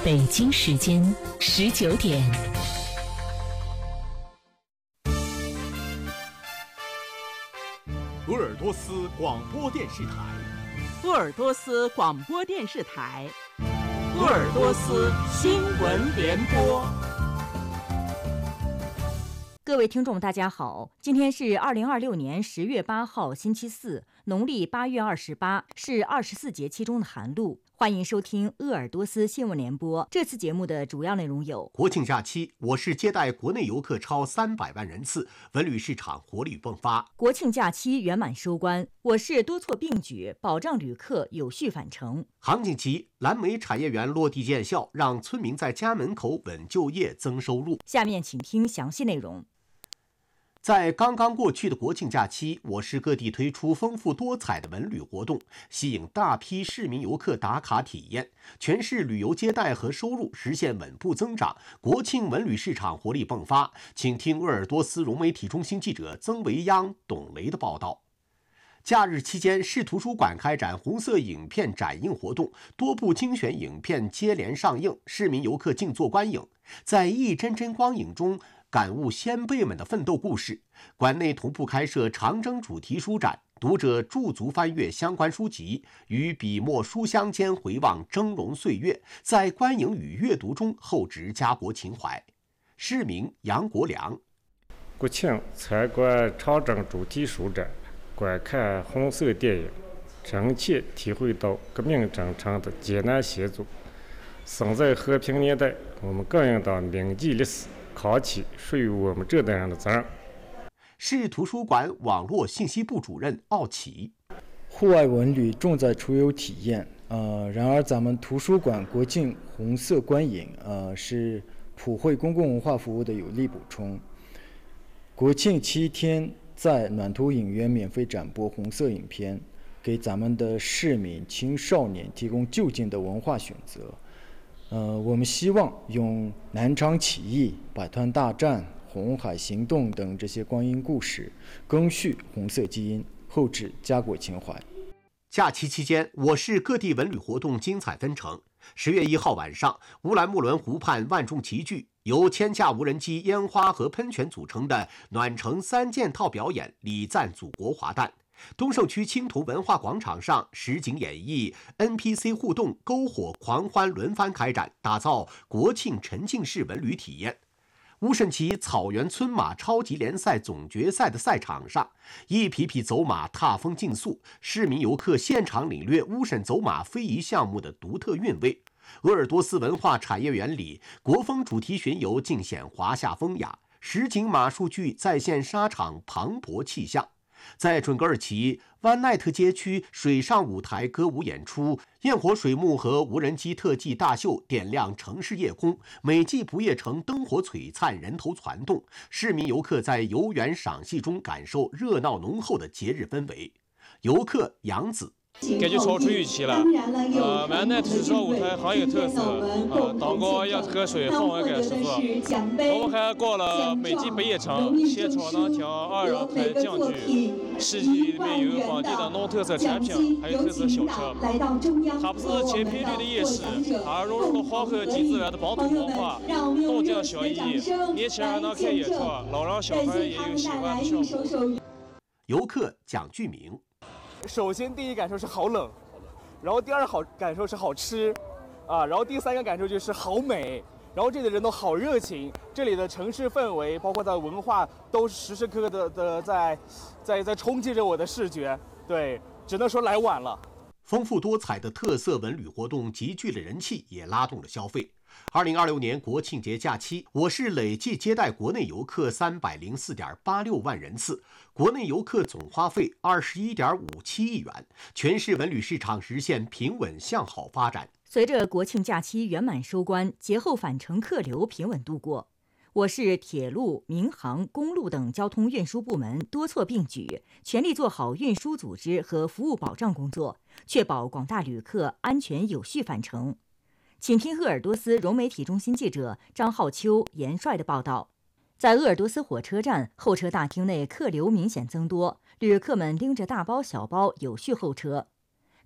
北京时间19点。 鄂尔多斯广播电视台， 鄂尔多斯广播电视台，鄂尔多斯新闻联播。 各位听众大家好，今天是2026年10月8号星期四，农历8月28，是24节气中的寒露。欢迎收听鄂尔多斯新闻联播。这次节目的主要内容有： 国庆假期，我市接待国内游客超300万人次，文旅市场活力迸发； 国庆假期圆满收官，我市多措并举，保障旅客有序返程。 行情期，蓝莓产业园落地见效，让村民在家门口稳就业、增收入。 下面请听详细内容。 在刚刚过去的国庆假期，我市各地推出丰富多彩的文旅活动，吸引大批市民游客打卡体验，全市旅游接待和收入实现稳步增长，国庆文旅市场活力迸发。请听鄂尔多斯融媒体中心记者曾维央、董雷的报道。假日期间，市图书馆开展红色影片展映活动，多部精选影片接连上映，市民游客静坐观影，在一帧帧光影中感悟先辈们的奋斗故事。馆内同步开设长征主题书展，读者驻足翻阅相关书籍，于笔墨书香间回望峥嵘岁月，在观影与阅读中厚植家国情怀。市民杨国良： 国庆参观长征主题书展，观看红色电影，真切体会到革命征程的艰难险阻。生在和平年代，我们更应当铭记历史，扛起属于我们这代人的责任。 市图书馆网络信息部主任奥奇： 户外文旅重在出游体验，然而咱们图书馆国庆红色观影，是普惠公共文化服务的有力补充。国庆7天在暖图影院免费展播红色影片，给咱们的市民青少年提供就近的文化选择。我们希望用南昌起义、百团大战、红海行动等这些光阴故事，赓续红色基因，厚植家国情怀。 假期期间，我市各地文旅活动精彩纷呈。10月1号晚上，乌兰木伦湖畔万众齐聚，由1000架无人机、烟花和喷泉组成的暖城3件套表演礼赞祖国华诞。东胜区青铜文化广场上，实景演绎、NPC 互动、篝火狂欢轮番开展，打造国庆沉浸式文旅体验。乌镇旗草原村马超级联赛总决赛的赛场上，一匹匹走马踏风竞速，市民游客现场领略乌镇走马非遗项目的独特韵味。鄂尔多斯文化产业园里，国风主题巡游尽显华夏风雅，实景马术剧再现沙场磅礴气象。在准格尔旗湾奈特街区水上舞台歌舞演出、焰火水幕和无人机特技大秀点亮城市夜空，美济不夜城灯火璀璨，人头攒动，市民游客在游园赏戏中感受热闹浓厚的节日氛围。游客杨子： 感觉超出预期了。湾奈特水上舞台很有特色，灯光、样河水氛围感十足。我们还逛了美济不夜城，现场能听2人弹京剧，市集里面有本地的农特色产品，还有特色小吃。它不是千篇一律的夜市，它融入了黄河及自然的本土文化，动静相宜。年轻人能看演出，老人小孩也有喜欢的项目。 游客蒋巨明： 首先第一感受是好冷，然后第二感受是好吃，然后第3个感受就是好美，然后这里的人都好热情，这里的城市氛围包括它的文化都时时刻刻的在冲击着我的视觉，对，只能说来晚了。 丰富多彩的特色文旅活动集聚了人气，也拉动了消费。2026年国庆节假期，我市累计接待国内游客304.86万人次，国内游客总花费21.57亿元，全市文旅市场实现平稳向好发展。 随着国庆假期圆满收官，节后返程客流平稳度过，我市铁路、民航、公路等交通运输部门多措并举，全力做好运输组织和服务保障工作，确保广大旅客安全有序返程。请听鄂尔多斯融媒体中心记者张浩秋、严帅的报道。在鄂尔多斯火车站候车大厅内，客流明显增多，旅客们拎着大包小包有序候车。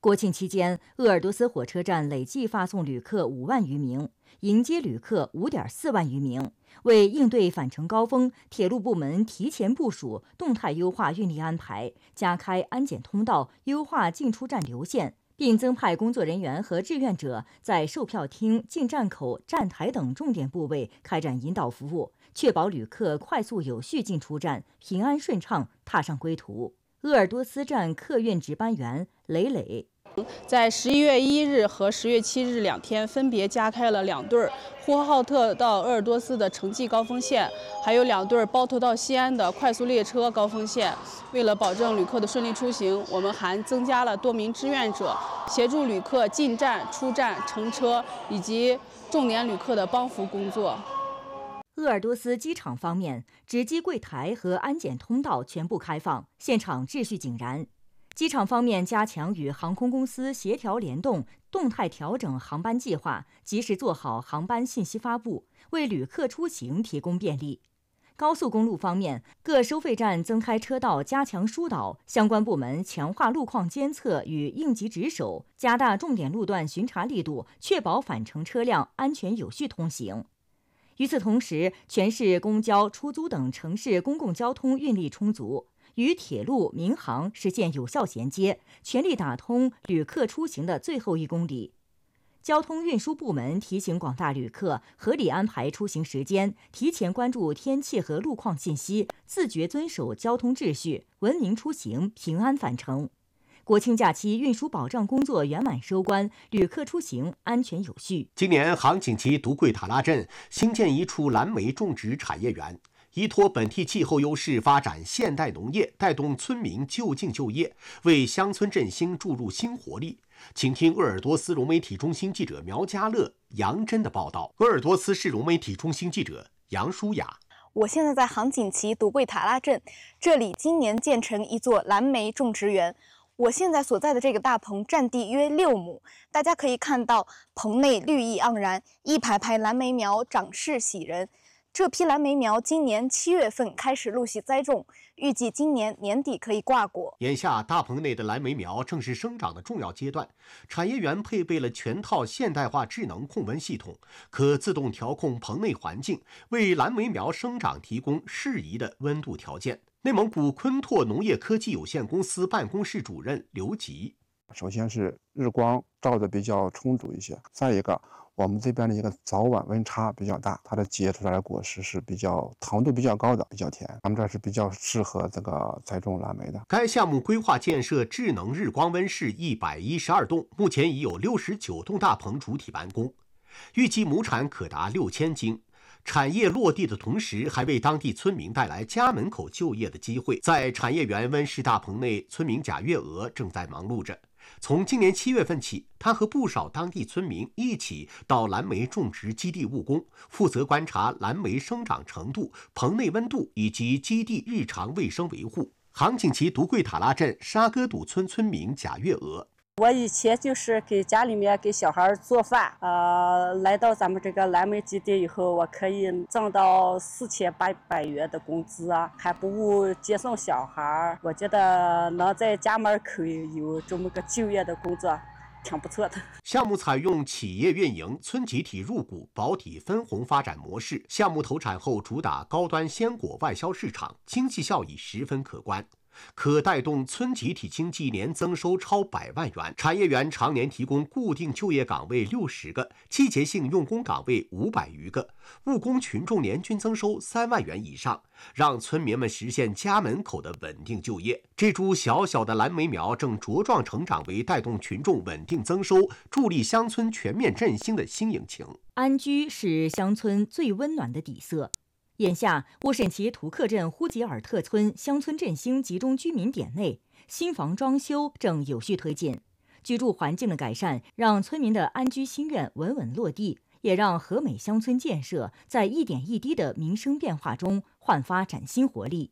国庆期间，鄂尔多斯火车站累计发送旅客5万余名，迎接旅客5.4万余名。为应对返程高峰，铁路部门提前部署，动态优化运力安排，加开安检通道，优化进出站流线，并增派工作人员和志愿者在售票厅、进站口、站台等重点部位开展引导服务，确保旅客快速有序进出站，平安顺畅踏上归途。鄂尔多斯站客运值班员磊磊。 在11月1日和10月7日2天，分别加开了2对呼和浩特到鄂尔多斯的城际高峰线，还有2对包头到西安的快速列车高峰线。为了保证旅客的顺利出行，我们还增加了多名志愿者，协助旅客进站、出站、乘车以及重点旅客的帮扶工作。 鄂尔多斯机场方面，值机柜台和安检通道全部开放，现场秩序井然。机场方面加强与航空公司协调联动，动态调整航班计划，及时做好航班信息发布，为旅客出行提供便利。高速公路方面，各收费站增开车道，加强疏导，相关部门强化路况监测与应急值守，加大重点路段巡查力度，确保返程车辆安全有序通行。与此同时，全市公交、出租等城市公共交通运力充足，与铁路、民航实现有效衔接，全力打通旅客出行的最后1公里。交通运输部门提醒广大旅客合理安排出行时间，提前关注天气和路况信息，自觉遵守交通秩序，文明出行，平安返程。国庆假期运输保障工作圆满收官，旅客出行安全有序。 今年杭锦旗独桂塔拉镇新建一处蓝莓种植产业园，依托本地气候优势发展现代农业，带动村民就近就业，为乡村振兴注入新活力。请听鄂尔多斯融媒体中心记者苗家乐、杨真的报道。鄂尔多斯市融媒体中心记者杨舒雅。 我现在在杭锦旗独桂塔拉镇，这里今年建成一座蓝莓种植园。我现在所在的这个大棚占地约6亩，大家可以看到棚内绿意盎然，一排排蓝莓苗长势喜人。这批蓝莓苗今年7月份开始陆续栽种，预计今年年底可以挂果。 眼下大棚内的蓝莓苗正是生长的重要阶段，产业园配备了全套现代化智能控温系统，可自动调控棚内环境，为蓝莓苗生长提供适宜的温度条件。内蒙古昆拓农业科技有限公司办公室主任刘吉。 首先是日光照的比较充足一些，再一个我们这边的一个早晚温差比较大，它的结出来的果实是比较糖度比较高的，比较甜，咱们这是比较适合这个栽种蓝莓的。 该项目规划建设智能日光温室112栋，目前已有69栋大棚主体完工，预计亩产可达6000斤。产业落地的同时，还为当地村民带来家门口就业的机会。在产业园温室大棚内，村民贾月娥正在忙碌着。从今年7月份起，他和不少当地村民一起到蓝莓种植基地务工，负责观察蓝莓生长程度、棚内温度以及基地日常卫生维护。杭锦旗独桂塔拉镇沙戈堵村村民贾月娥。 我以前就是给家里面给小孩做饭，来到咱们这个蓝莓基地以后，我可以挣到4800元的工资啊，还不务接送小孩。我觉得能在家门口有这么个就业的工作，挺不错的。 项目采用企业运营、村集体入股、保底分红发展模式，项目投产后主打高端鲜果外销市场，经济效益十分可观。可带动村集体经济年增收超100万元。产业园常年提供固定就业岗位60个，季节性用工岗位500余个，务工群众年均增收3万元以上，让村民们实现家门口的稳定就业。这株小小的蓝莓苗正茁壮成长为带动群众稳定增收、助力乡村全面振兴的新引擎。 安居是乡村最温暖的底色。眼下，乌审旗图克镇呼吉尔特村乡村振兴集中居民点内，新房装修正有序推进。居住环境的改善，让村民的安居心愿稳稳落地，也让和美乡村建设在一点一滴的民生变化中焕发崭新活力。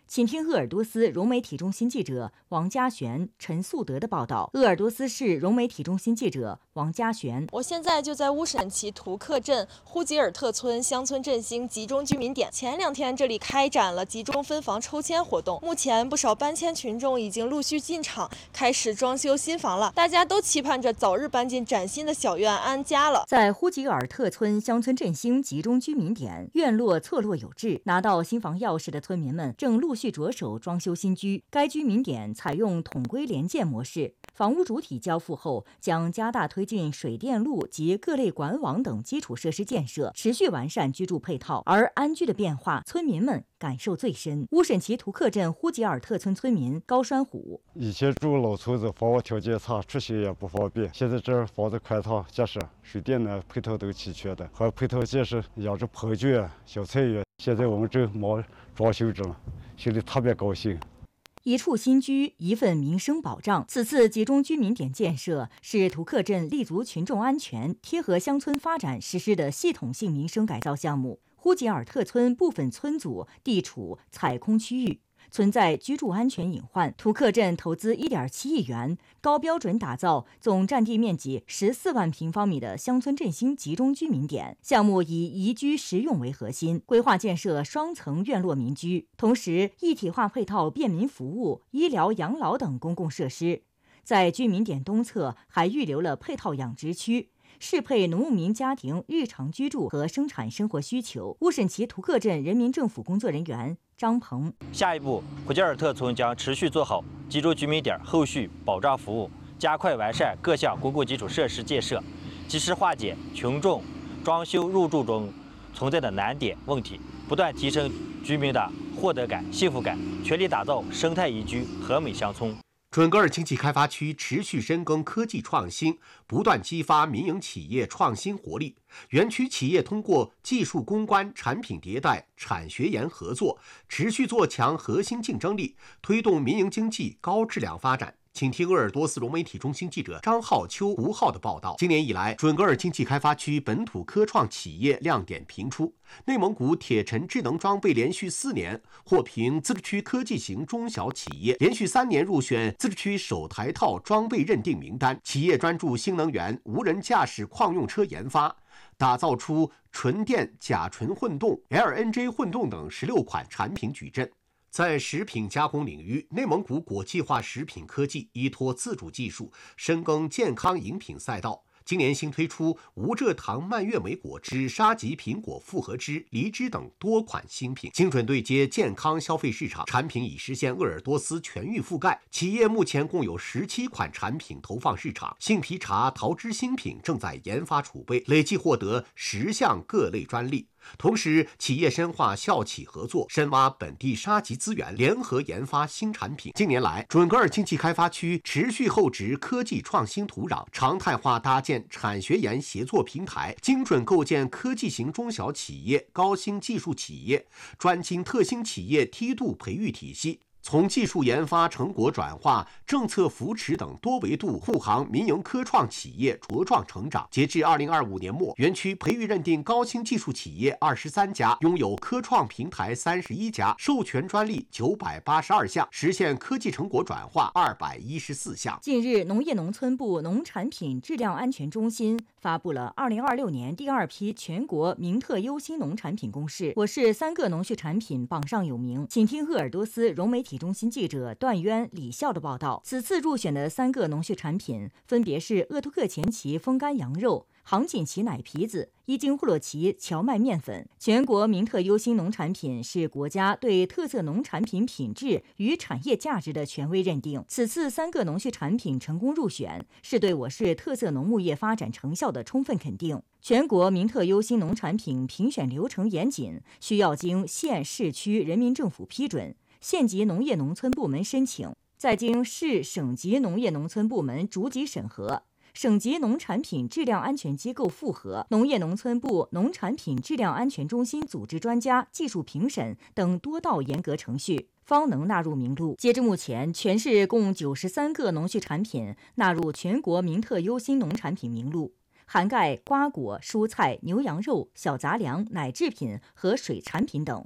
请听鄂尔多斯融媒体中心记者王家璇、陈素德的报道。鄂尔多斯市融媒体中心记者王家璇： 我现在就在乌审旗图克镇呼吉尔特村乡村振兴集中居民点。前2天这里开展了集中分房抽签活动，目前不少搬迁群众已经陆续进场，开始装修新房了。大家都期盼着早日搬进崭新的小院安家了。 在呼吉尔特村乡村振兴集中居民点，院落错落有致，拿到新房钥匙的村民们正陆续着手装修新居。该居民点采用统规联建模式，房屋主体交付后，将加大推进水电路及各类管网等基础设施建设，持续完善居住配套。而安居的变化，村民们感受最深。乌审旗图克镇呼吉尔特村村民高栓虎： 以前住老村子，房屋条件差，出行也不方便。现在这儿房子宽敞结实，水电呢配套都齐全的，和配套建设养殖棚圈、小菜园。现在我们正忙装修着呢，心里特别高兴。 一处新居，一份民生保障。此次集中居民点建设是图克镇立足群众安全、贴合乡村发展实施的系统性民生改造项目。呼吉尔特村部分村组地处采空区域，存在居住安全隐患。图克镇投资1.7亿元，高标准打造总占地面积14万平方米的乡村振兴集中居民点。项目以宜居实用为核心，规划建设双层院落民居，同时一体化配套便民服务、医疗、养老等公共设施。在居民点东侧还预留了配套养殖区，适配农牧民家庭日常居住和生产生活需求。乌审旗图克镇人民政府工作人员张鹏： 下一步，呼吉尔特村将持续做好集中居民点后续保障服务，加快完善各项公共基础设施建设，及时化解群众装修入住中存在的难点问题，不断提升居民的获得感、幸福感，全力打造生态宜居、和美乡村。 准噶尔经济开发区持续深耕科技创新，不断激发民营企业创新活力。园区企业通过技术攻关、产品迭代、产学研合作，持续做强核心竞争力，推动民营经济高质量发展。请听鄂尔多斯融媒体中心记者张浩秋、吴浩的报道。今年以来，准噶尔经济开发区本土科创企业亮点频出。内蒙古铁尘智能装备连续4年获评自治区科技型中小企业，连续3年入选自治区首台套装备认定名单。企业专注新能源、无人驾驶矿用车研发，打造出纯电、甲醇混动、LNG 混动等16款产品矩阵。在食品加工领域，内蒙古国际化食品科技依托自主技术，深耕健康饮品赛道。今年新推出无蔗糖蔓越莓果汁、沙棘苹果复合汁、梨汁等多款新品，精准对接健康消费市场，产品已实现鄂尔多斯全域覆盖。企业目前共有17款产品投放市场，杏皮茶、桃汁新品正在研发储备，累计获得10项各类专利。同时，企业深化校企合作，深挖本地沙棘资源，联合研发新产品。近年来，准噶尔经济开发区持续厚植科技创新土壤，常态化搭建产学研协作平台，精准构建科技型中小企业、高新技术企业、专精特新企业梯度培育体系。从技术研发成果转化、政策扶持等多维度护航民营科创企业茁壮成长。截至2025年末，园区培育认定高新技术企业23家，拥有科创平台31家，授权专利982项，实现科技成果转化214项。 近日，农业农村部农产品质量安全中心发布了2026年第2批全国名特优新农产品公示，我市3个农畜产品榜上有名。请听鄂尔多斯融媒体中心记者段渊、李笑的报道。此次入选的3个农畜产品分别是鄂图克前旗风干羊肉、杭锦旗奶皮子、伊金呼洛旗荞麦面粉。全国名特优新农产品是国家对特色农产品品质与产业价值的权威认定。此次3个农畜产品成功入选，是对我市特色农牧业发展成效的充分肯定。全国名特优新农产品评选流程严谨，需要经县、市区人民政府批准，县级农业农村部门申请，再经市、省级农业农村部门逐级审核，省级农产品质量安全机构复核，农业农村部农产品质量安全中心组织专家技术评审等多道严格程序，方能纳入名录。截至目前，全市共93个农畜产品纳入全国名特优新农产品名录，涵盖瓜果、蔬菜、牛羊肉、小杂粮、奶制品和水产品等。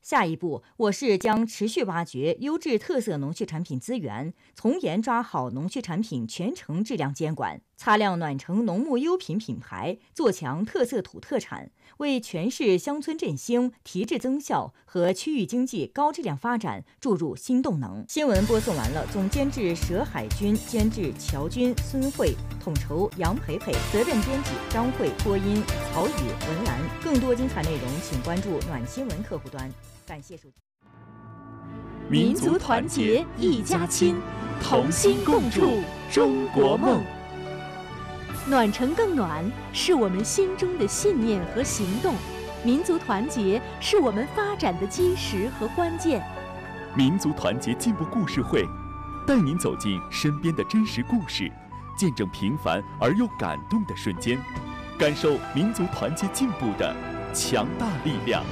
下一步，我市将持续挖掘优质特色农畜产品资源，从严抓好农畜产品全程质量监管，擦亮暖城农牧优品品牌，做强特色土特产，为全市乡村振兴、提质增效和区域经济高质量发展注入新动能。新闻播送完了，总监制佘海军，监制乔军、孙慧，统筹杨培培，责任编辑张慧，播音曹宇、文兰。更多精彩内容，请关注暖新闻客户端。感谢收听。 民族团结一家亲，同心共筑中国梦。暖城更暖，是我们心中的信念和行动；民族团结是我们发展的基石和关键。 民族团结进步故事会，带您走进身边的真实故事，见证平凡而又感动的瞬间，感受民族团结进步的强大力量。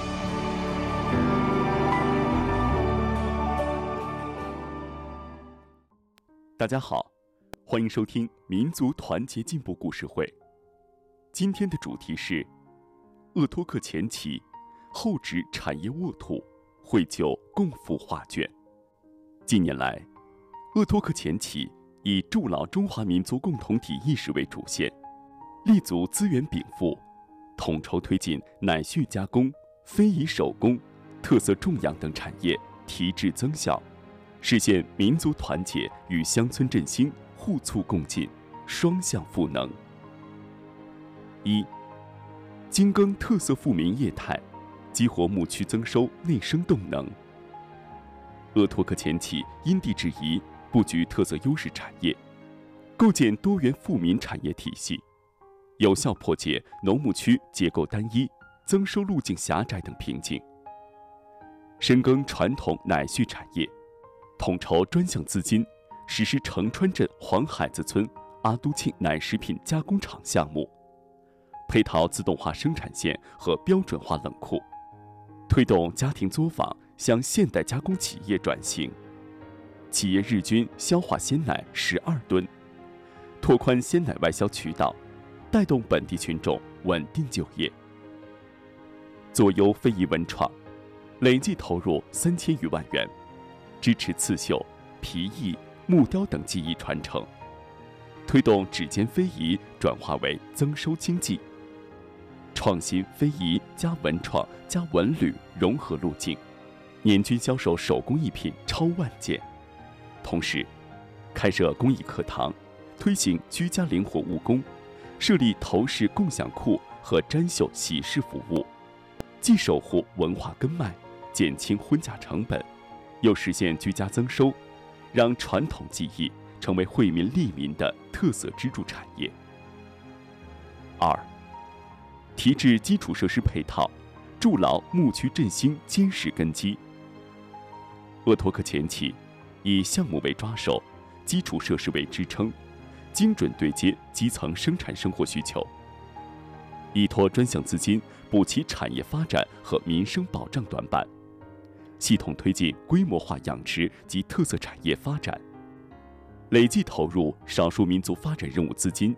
大家好，欢迎收听民族团结进步故事会。今天的主题是鄂托克前旗厚植产业沃土，绘就共富画卷。近年来，鄂托克前旗以筑牢中华民族共同体意识为主线，立足资源禀赋，统筹推进奶畜加工、非遗手工、特色种养等产业提质增效，实现民族团结与乡村振兴互促共进、双向赋能。一、精耕特色富民业态，激活牧区增收内生动能。鄂托克前旗因地制宜，布局特色优势产业，构建多元富民产业体系，有效破解农牧区结构单一、增收路径狭窄等瓶颈。深耕传统奶畜产业，统筹专项资金，实施城川镇黄海子村阿都庆奶食品加工厂项目，配套自动化生产线和标准化冷库，推动家庭作坊向现代加工企业转型，企业日均消化鲜奶12吨，拓宽鲜奶外销渠道，带动本地群众稳定就业。左优非遗文创，累计投入3000余万元，支持刺绣、皮艺、木雕等技艺传承，推动指尖非遗转化为增收经济，创新非遗加文创加文旅融合路径，年均销售手工艺品超万件。同时，开设公益课堂，推行居家灵活务工，设立头饰共享库和毡绣喜事服务，既守护文化根脉，减轻婚嫁成本，又实现居家增收，让传统技艺成为惠民利民的特色支柱产业。二、提质基础设施配套，筑牢牧区振兴坚实根基。鄂托克前旗以项目为抓手，基础设施为支撑，精准对接基层生产生活需求，依托专项资金补齐产业发展和民生保障短板，系统推进规模化养殖及特色产业发展，累计投入少数民族发展任务资金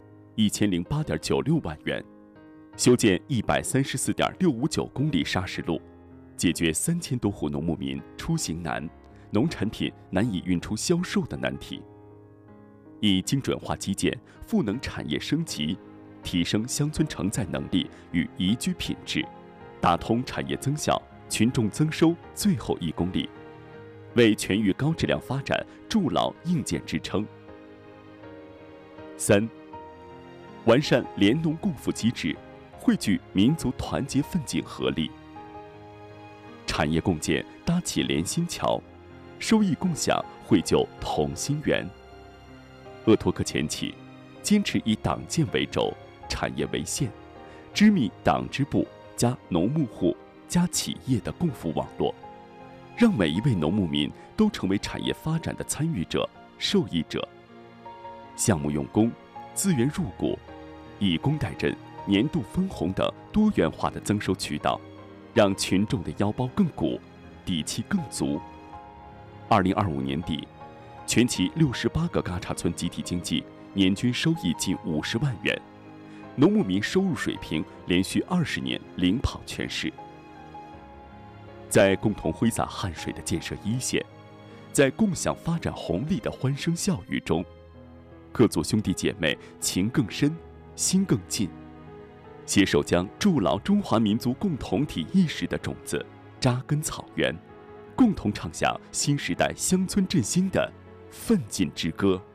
1008.96万元，修建134.659公里砂石路，解决3000多户农牧民出行难、农产品难以运出销售的难题，以精准化基建赋能产业升级，提升乡村承载能力与宜居品质，打通产业增效、群众增收最后1公里，为全域高质量发展筑牢硬件支撑。3、完善联农共富机制，汇聚民族团结奋进合力，产业共建搭起联心桥，收益共享绘就同心圆。鄂托克前旗坚持以党建为轴，产业为线，织密党支部加农牧户加企业的共富网络，让每一位农牧民都成为产业发展的参与者、受益者。项目用工、资源入股、以工代赈、年度分红等多元化的增收渠道，让群众的腰包更鼓，底气更足。2025年底，全旗68个嘎查村集体经济年均收益近50万元，农牧民收入水平连续20年领跑全市。 在共同挥洒汗水的建设一线，在共享发展红利的欢声笑语中，各族兄弟姐妹情更深，心更近，携手将筑牢中华民族共同体意识的种子扎根草原，共同唱响新时代乡村振兴的奋进之歌。